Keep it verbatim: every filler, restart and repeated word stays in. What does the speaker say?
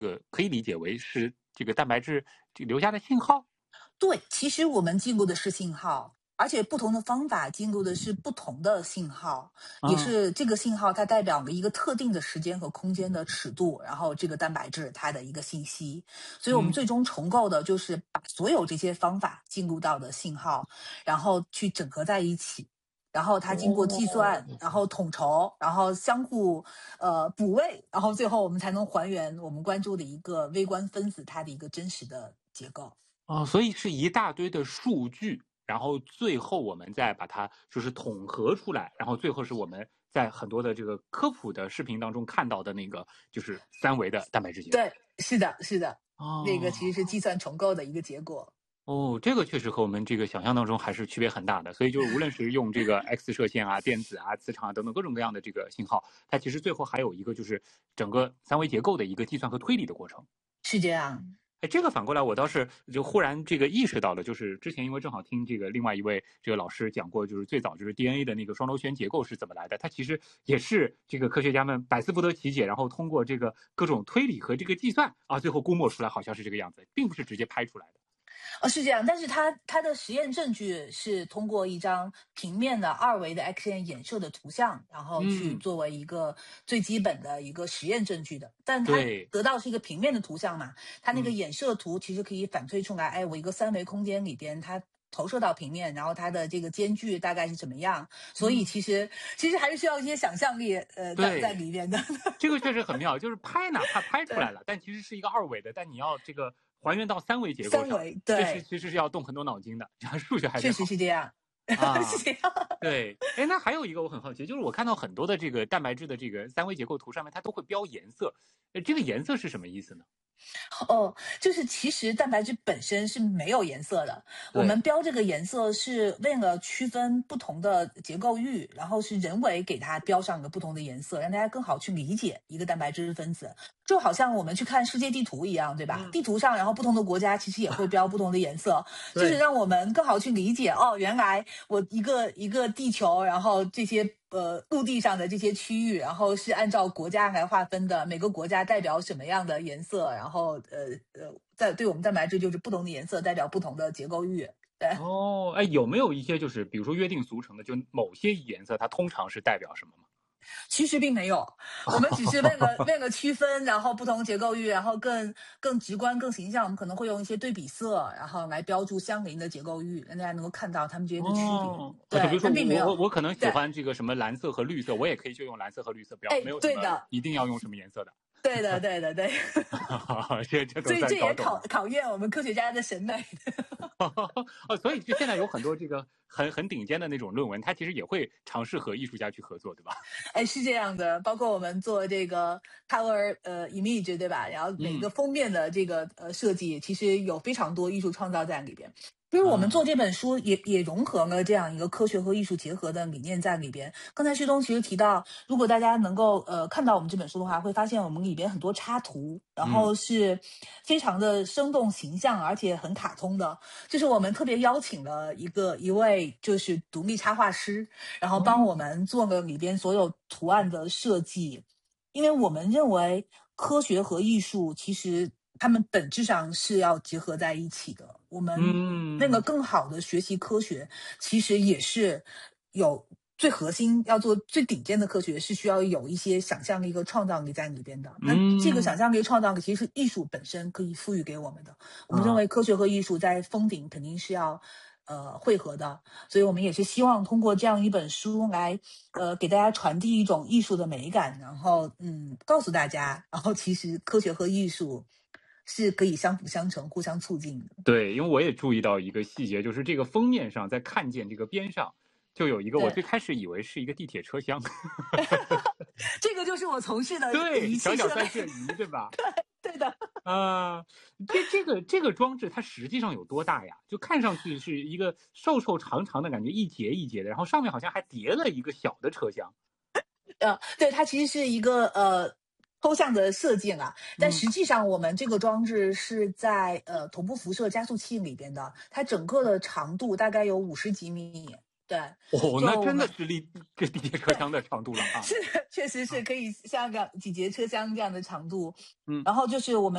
个可以理解为是这个蛋白质这留下的信号？ 对，其实我们记录的是信号，而且不同的方法记录的是不同的信号，也嗯是这个信号它代表了一个特定的时间和空间的尺度，然后这个蛋白质它的一个信息。所以我们嗯最终重构的就是把所有这些方法记录到的信号，然后去整合在一起。然后它经过计算， 哦然后统筹，然后相互呃补位，然后最后我们才能还原我们关注的一个微观分子它的一个真实的结构。 哦，所以是一大堆的数据，然后最后我们再把它就是统合出来，然后最后是我们在很多的这个科普的视频当中看到的那个就是三维的蛋白质结构。 对，是的，是的，那个其实是哦计算重构的一个结果。 哦，这个确实和我们这个想象当中还是区别很大的。所以就是无论是用这个 X 射线啊、电子啊、磁场啊等等各种各样的这个信号，它其实最后还有一个就是整个三维结构的一个计算和推理的过程。 是这样。 哎，这个反过来我倒是就忽然这个意识到了，就是之前因为正好听这个另外一位这个老师讲过，就是最早就是 D N A 的那个双螺旋结构是怎么来的，它其实也是这个科学家们百思不得其解，然后通过这个各种推理和这个计算啊，最后估摸出来好像是这个样子，并不是直接拍出来的。 哦，是这样，但是它它的实验证据是通过一张平面的二维的 X 线衍射的图像，然后去嗯作为一个最基本的一个实验证据的。但它对得到是一个平面的图像嘛，它那个嗯衍射图其实可以反推出来，哎，我一个三维空间里边它。投射到平面，然后它的这个间距大概是怎么样？所以嗯， 其实其实还是需要一些想象力，呃，在在对， 里面的。 这个确实很妙，就是拍哪怕拍出对， 来了，但其实是一个二维的，但你要这个还原到三维结构上， 三维， 这是对， 其实是要动很多脑筋的，数学还得确实好是这样，是啊。 这样。 对，哎，那还有一个我很好奇，就是我看到很多的这个蛋白质的这个三维结构图上面，它都会标颜色，呃，这个颜色是什么意思呢？ 哦，就是其实蛋白质本身是没有颜色的，我们对， 标这个颜色是为了区分不同的结构域，然后是人为给它标上个不同的颜色，让大家更好去理解一个蛋白质分子。就好像我们去看世界地图一样，对吧？ 嗯， 地图上，然后不同的国家其实也会标不同的颜色，就是对， 让我们更好去理解哦，原来我一个一个地球，然后这些呃陆地上的这些区域，然后是按照国家来划分的，每个国家代表什么样的颜色，然后呃呃，在对我们蛋白质就是不同的颜色代表不同的结构域。对， 哦，哎，有没有一些就是比如说约定俗成的，就某些颜色它通常是代表什么吗？ 其实并没有，我们只是为了为了区分，然后不同结构域，然后更更直观、更形象，我们可能会用一些对比色，然后来标注相邻的结构域，让大家能够看到它们之间的区别。 哦，呃，就比对， 如说但并没有。 我我我可能喜对， 欢这个什么蓝色和绿色，我也可以就用蓝色和绿色标， 哎， 没有什么对的， 一定要用什么颜色的。 对的，对的，对。 这这都所以这也算搞懂了。 考考验我们科学家的审美。 哦，所以就现在有很多这个很很顶尖的那种论文，它其实也会尝试和艺术家去合作，对吧？ 哎，是这样的，包括我们做这个 color 呃 image 对吧？然后每个嗯封面的这个呃设计，其实有非常多艺术创造在里边。就是我们做啊， 这本书也也融合了这样一个科学和艺术结合的理念在里边。刚才旭东其实提到，如果大家能够呃看到我们这本书的话，会发现我们里边很多插图，然嗯后是非常的生动形象，而且很卡通的。就是我们特别邀请了一个一位就是独立插画师，然后帮我哦们做了里边所有图案的设计，因为我们认为科学和艺术其实它们本质上是要结合在一起的。我们那个嗯更好的学习科学，其实也是有最核心要做最顶尖的科学，是需要有一些想象力和创造力在里边的。那这个嗯想象力、创造力其实是艺术本身可以赋予给我们的。我们认啊。 为科学和艺术在峰顶肯定是要呃汇合的，所以我们也是希望通过这样一本书来呃给大家传递一种艺术的美感，然后嗯告诉大家，然后其实科学和艺术是可以相辅相成、互相促进的。 对，因为我也注意到一个细节，就是这个封面上，在看见这个边上，就有一个我对， 最开始以为是一个地铁车厢， 这个就是我从事的对， 仪小器设备。 小散射仪，对吧？ 对的。 啊，这这个这个装置它实际上有多大呀？就看上去是一个瘦瘦长长的感觉，一节一节的，然后上面好像还叠了一个小的车厢。 呃，对，它其实是一个呃抽象的设计啦，但嗯， 实际上我们这个装置是在呃同步辐射加速器里边的，它整个的长度大概有五十几米， 对， 哦，那真的就是地这地铁车厢的长度了啊！ 是，确实是可以像个几节车厢这样的长度。 嗯， 然后就是我们。